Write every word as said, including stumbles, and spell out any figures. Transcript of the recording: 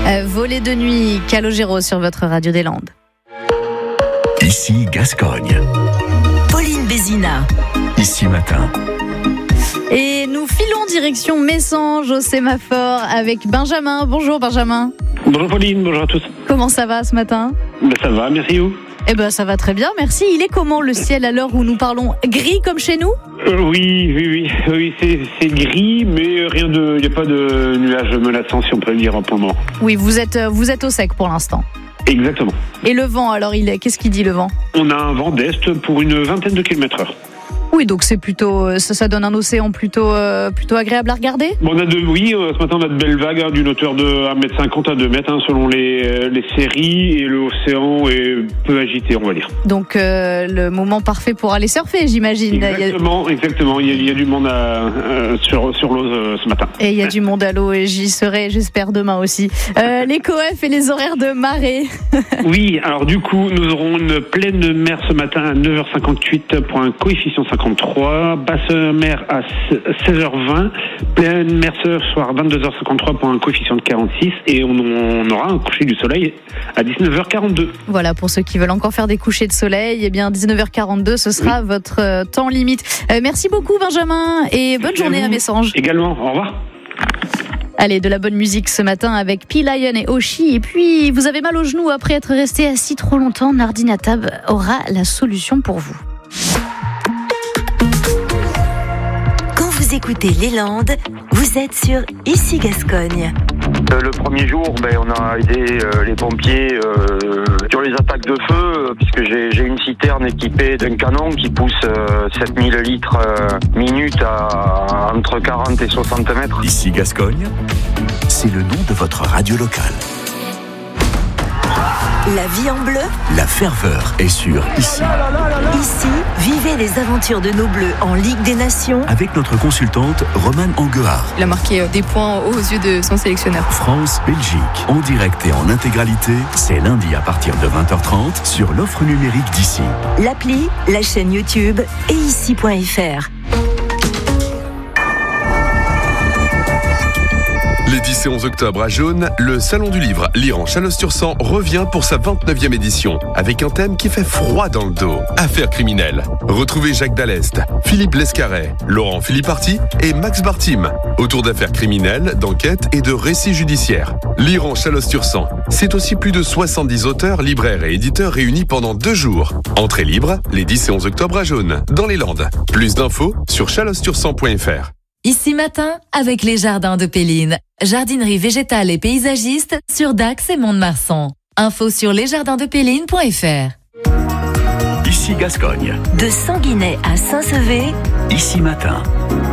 Euh, voler de nuit, Calogero sur votre radio des Landes. Ici Gascogne. Pauline Bézina. Ici Matin. Et nous filons direction Messanges au sémaphore avec Benjamin. Bonjour Benjamin. Bonjour Pauline, bonjour à tous. Comment ça va ce matin ? Ben ça va, merci vous. Eh ben ça va très bien, merci. Il est comment le ciel à l'heure où nous parlons ? Gris comme chez nous ? euh, Oui, oui, oui, oui c'est, c'est gris, mais rien de, il n'y a pas de nuages menaçants si on peut le dire pour le moment. Oui, vous êtes, vous êtes au sec pour l'instant. Exactement. Et le vent, alors il est, qu'est-ce qu'il dit le vent ? On a un vent d'est pour une vingtaine de kilomètres heure. Oui, donc c'est plutôt, ça, ça donne un océan plutôt, euh, plutôt agréable à regarder. Bon, on a de, oui, euh, ce matin on a de belles vagues hein, d'une hauteur de un mètre cinquante à deux mètres hein, selon les, les séries, et l'océan est peu agité, on va dire. Donc euh, le moment parfait pour aller surfer, j'imagine. Exactement, il y a... exactement. Il y a, il y a du monde à, euh, sur, sur l'eau euh, ce matin. Et il y a du monde à l'eau et j'y serai, j'espère, demain aussi. Euh, les coefs et les horaires de marée. Oui, alors du coup, nous aurons une pleine mer ce matin à neuf heures cinquante-huit pour un coefficient cinquante-trois, basse mer à seize heures vingt, pleine mer ce soir vingt-deux heures cinquante-trois pour un coefficient de quarante-six, et on, on aura un coucher du soleil à dix-neuf heures quarante-deux. Voilà, pour ceux qui veulent encore faire des couchers de soleil, eh bien dix-neuf heures quarante-deux, ce sera oui. votre euh, temps limite. Euh, merci beaucoup Benjamin et bonne merci journée à, à Messanges. Également, au revoir. Allez, de la bonne musique ce matin avec P-Lion et Oshi. Et puis, vous avez mal aux genoux après être resté assis trop longtemps, Nardine Atab aura la solution pour vous. Quand vous écoutez Les Landes, vous êtes sur Ici Gascogne. Euh, le premier jour, ben, on a aidé euh, les pompiers euh, sur les attaques de feu, euh, puisque j'ai, j'ai une citerne équipée d'un canon qui pousse euh, sept mille litres euh, minute à entre quarante et soixante mètres. Ici Gascogne, c'est le nom de votre radio locale. La vie en bleu. La ferveur est sur Ici. Ici, vivez les aventures de nos Bleus en Ligue des Nations. Avec notre consultante Romane Anguard. Il a marqué des points aux yeux de son sélectionneur. France-Belgique, en direct et en intégralité, c'est lundi à partir de vingt heures trente sur l'offre numérique d'Ici. L'appli, la chaîne YouTube et ici point f r. Les dix et onze octobre à Jaune, le Salon du Livre Lire en Chalosse-sur-Sang revient pour sa vingt-neuvième édition, avec un thème qui fait froid dans le dos, affaires criminelles. Retrouvez Jacques Dallest, Philippe Lescaret, Laurent Philipparty et Max Bartim, autour d'affaires criminelles, d'enquêtes et de récits judiciaires. Lire en Chalosse-sur-Sang, c'est aussi plus de soixante-dix auteurs, libraires et éditeurs réunis pendant deux jours. Entrée libre, les dix et onze octobre à Jaune, dans les Landes. Plus d'infos sur chalosse sur sang point f r. Ici Matin, avec les jardins de Péline. Jardinerie végétale et paysagiste sur Dax et Mont-de-Marsan. Info sur lesjardins-de-péline point f r. Ici Gascogne. De Sanguinet à Saint-Sevé. Ici Matin.